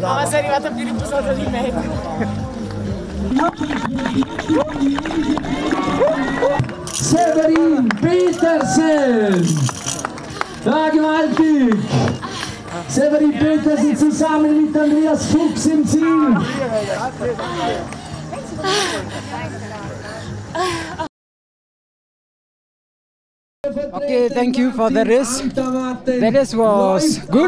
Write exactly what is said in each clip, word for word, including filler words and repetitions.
ma sei arrivata più riposata di me. Severin Petersen! Ja, gewaltig! Severin Petersen zusammen mit Andreas Fuchs im Ziel! Okay, thank you for the race. The race was good.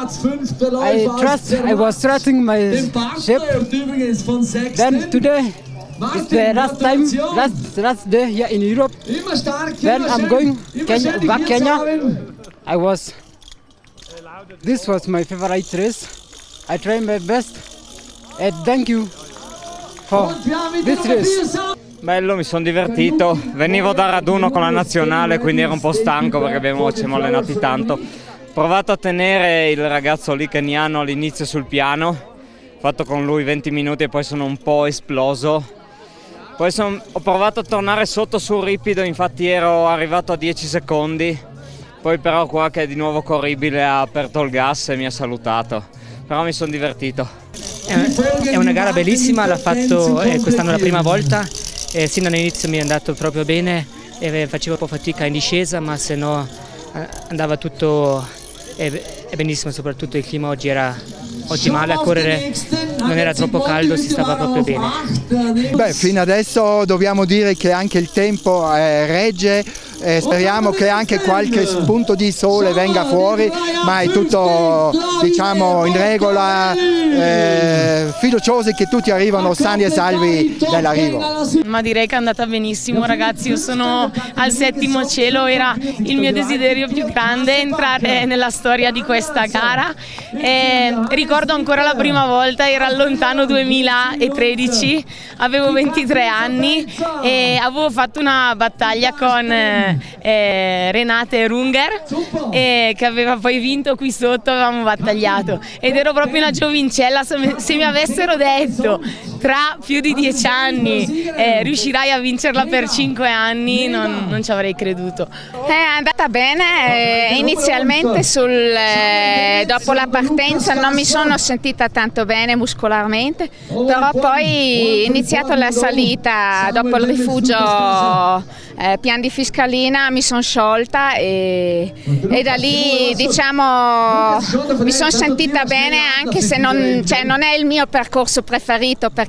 I trust. I was trusting my ship. Then today is the last time, last last day here in Europe. Then I'm going Kenya, back Kenya. I was. This was my favorite race. I tried my best. And thank you for this race. Bello, mi sono divertito, venivo da raduno con la nazionale, quindi ero un po' stanco perché abbiamo, ci siamo allenati tanto. Ho provato a tenere il ragazzo lì keniano all'inizio sul piano, ho fatto con lui venti minuti e poi sono un po' esploso. Poi son, ho provato a tornare sotto sul ripido, infatti ero arrivato a dieci secondi, poi però qua che è di nuovo corribile ha aperto il gas e mi ha salutato, però mi sono divertito. È una gara bellissima, l'ha fatto eh, quest'anno la prima volta. Eh, sin dall'inizio mi è andato proprio bene, eh, facevo un po' fatica in discesa, ma se no eh, andava tutto eh, benissimo, soprattutto il clima oggi era ottimale a correre, non era troppo caldo, si stava proprio bene. Beh, fino adesso dobbiamo dire che anche il tempo eh, regge, eh, speriamo che anche qualche spunto di sole venga fuori, ma è tutto diciamo in regola, eh, fiduciosi che tutti arrivano sani e salvi dall'arrivo. Ma direi che è andata benissimo, ragazzi, io sono al settimo cielo, era il mio desiderio più grande entrare nella storia di questa gara. E ricordo ancora la prima volta, era al lontano duemilatredici, avevo ventitré anni e avevo fatto una battaglia con eh, Renate Runger eh, che aveva poi vinto qui sotto, avevamo battagliato ed ero proprio una giovincella. Se, se mi avessero detto tra più di dieci anni eh, riuscirai a vincerla per cinque anni non, non ci avrei creduto. È andata bene, eh, inizialmente sul, eh, dopo la partenza non mi sono sentita tanto bene muscolarmente, però poi iniziato la salita dopo il rifugio eh, Pian di Fiscalina mi sono sciolta e, e da lì diciamo mi sono sentita bene, anche se non, cioè, non è il mio percorso preferito perché